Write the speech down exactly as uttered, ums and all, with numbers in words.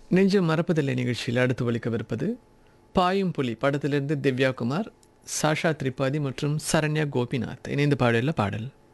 நெஞ்சம் மறப்பதில்லை நிகழ்ச்சியில் அடுத்து ஒலிக்கவிருப்பது பாயும் புலி படத்திலிருந்து திவ்யா குமார், சாஷா திரிபாதி மற்றும் சரண்யா கோபிநாத் இணைந்து பாடல பாடல்.